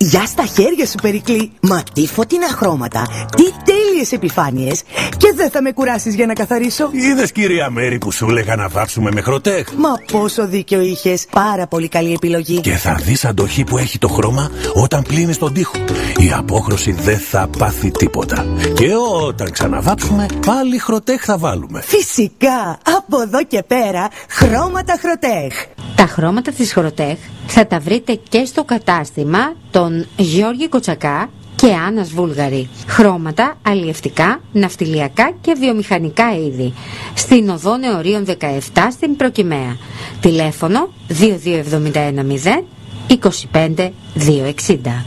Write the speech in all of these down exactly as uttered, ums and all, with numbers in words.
Γεια στα χέρια σου, Περικλή. Μα τι φωτεινά χρώματα, τι τέλειες επιφάνειες. Και δεν θα με κουράσεις για να καθαρίσω. Είδες, κυρία Μέρη, που σου έλεγα να βάψουμε με Χροτέχ? Μα πόσο δίκιο είχες. Πάρα πολύ καλή επιλογή. Και θα δεις αντοχή που έχει το χρώμα όταν πλύνεις τον τοίχο. Η απόχρωση δεν θα πάθει τίποτα. Και όταν ξαναβάψουμε, πάλι Χροτέχ θα βάλουμε. Φυσικά, από εδώ και πέρα, χρώματα Χροτέχ. Τα χρώματα της Χροτέχ θα τα βρείτε και στο κατάστημα των Γιώργη Κοτσακά και Άννας Βούλγαρη. Χρώματα αλλιευτικά, ναυτιλιακά και βιομηχανικά είδη. Στην οδό Νεωρίων δεκαεπτά στην Προκυμαία. Τηλέφωνο δύο δύο εβδομήντα ένα μηδέν είκοσι πέντε διακόσια εξήντα.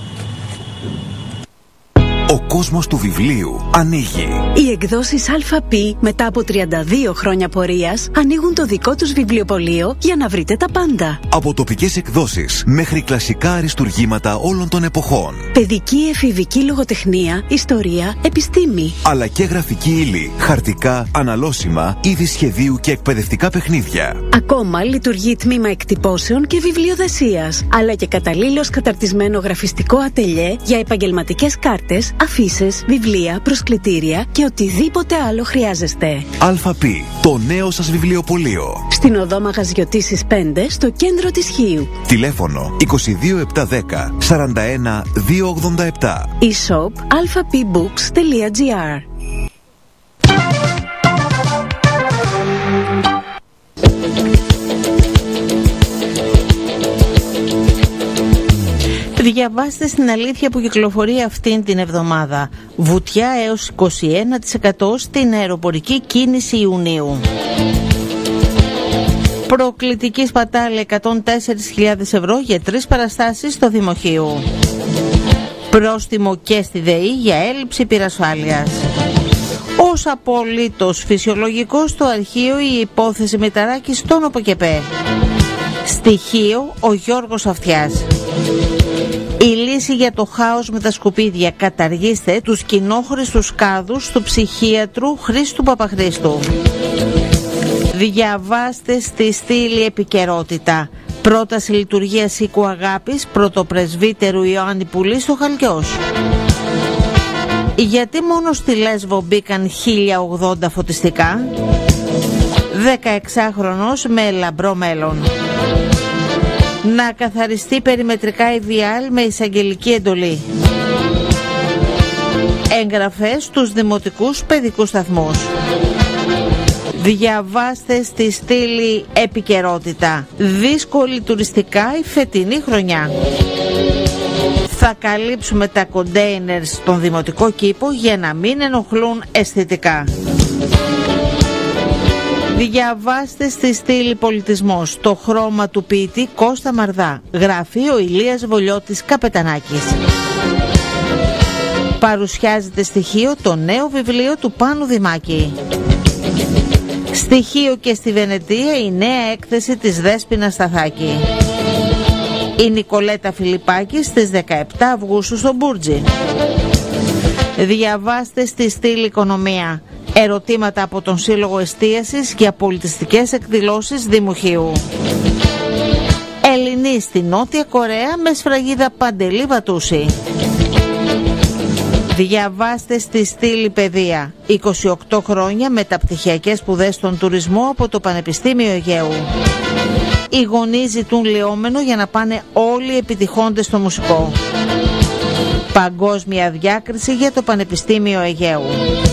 Ο κόσμος του βιβλίου ανοίγει. Οι εκδόσεις ΑΠ μετά από τριάντα δύο χρόνια πορείας ανοίγουν το δικό τους βιβλιοπωλείο για να βρείτε τα πάντα. Από τοπικές εκδόσεις μέχρι κλασικά αριστουργήματα όλων των εποχών. Παιδική, εφηβική λογοτεχνία, ιστορία, επιστήμη. Αλλά και γραφική ύλη, χαρτικά, αναλώσιμα, είδη σχεδίου και εκπαιδευτικά παιχνίδια. Ακόμα λειτουργεί τμήμα εκτυπώσεων και βιβλιοδεσίας. Αλλά και καταλήλως καταρτισμένο γραφιστικό ατελιέ για επαγγελματικές κάρτες, αφίσες, βιβλία, προσκλητήρια και οτιδήποτε άλλο χρειάζεστε. ΑΠ, το νέο σας βιβλιοπωλείο. Στην οδό Μαγαζιωτήσης πέντε, στο κέντρο της Χίου. Τηλέφωνο είκοσι δύο επτακόσια δέκα σαράντα ένα διακόσια ογδόντα επτά. e-shop alphapbooks τελεία gr. Διαβάστε στην αλήθεια που κυκλοφορεί αυτήν την εβδομάδα. Βουτιά έως είκοσι ένα τοις εκατό στην αεροπορική κίνηση Ιουνίου. Προκλητική σπατάλη εκατόν τέσσερις χιλιάδες ευρώ για τρεις παραστάσεις στο Δημοχείου. Πρόστιμο και στη ΔΕΗ για έλλειψη πυρασφάλειας. Ως απολύτως φυσιολογικό στο αρχείο η υπόθεση Μηταράκη στον ΟΠΟΚΕΠΕ. Στοιχείο ο Γιώργος Αυτιάς. Η λύση για το χάος με τα σκουπίδια. Καταργήστε τους κοινόχρηστους κάδους του ψυχίατρου Χρήστου Παπαχρήστου. Διαβάστε στη στήλη επικαιρότητα. Πρόταση λειτουργίας οίκου Αγάπης πρωτοπρεσβύτερου Ιωάννη Πουλή στο Χαλκιός. Γιατί μόνο στη Λέσβο μπήκαν χίλια ογδόντα φωτιστικά? δεκαεξάχρονος με λαμπρό μέλλον. Να καθαριστεί περιμετρικά η Βιάλ με εισαγγελική εντολή. Εγγραφές στους δημοτικούς παιδικούς σταθμούς. Διαβάστε στη στήλη επικαιρότητα. Δύσκολη τουριστικά η φετινή χρονιά. Θα καλύψουμε τα κοντέινερ στον δημοτικό κήπο για να μην ενοχλούν αισθητικά. Διαβάστε στη στήλη πολιτισμός. Το χρώμα του ποιητή Κώστα Μαρδά. Γράφει ο Ηλίας Βολιώτης Καπετανάκης. Παρουσιάζεται στοιχείο το νέο βιβλίο του Πάνου Δημάκη. Στοιχείο και στη Βενετία η νέα έκθεση της Δέσποινα Σταθάκη. Η Νικολέτα Φιλιππάκη στις δεκαεπτά Αυγούστου στο Μπούρτζι. Διαβάστε στη στήλη οικονομία. Ερωτήματα από τον Σύλλογο Εστίασης για πολιτιστικές εκδηλώσεις Δημοχείου. Ελληνή στη Νότια Κορέα με σφραγίδα Παντελή Βατούση. Διαβάστε στη στήλη παιδεία. είκοσι οκτώ χρόνια μεταπτυχιακές σπουδές στον τουρισμό από το Πανεπιστήμιο Αιγαίου. Οι γονείς ζητούν λεόμενο για να πάνε όλοι οι επιτυχώντες στο μουσικό. Παγκόσμια διάκριση για το Πανεπιστήμιο Αιγαίου.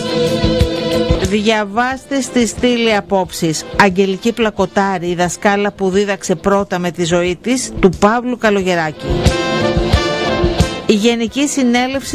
Διαβάστε στη στήλη απόψεις. Αγγελική Πλακοτάρη, η δασκάλα που δίδαξε πρώτα με τη ζωή της, του Παύλου Καλογεράκη. Η Γενική Συνέλευση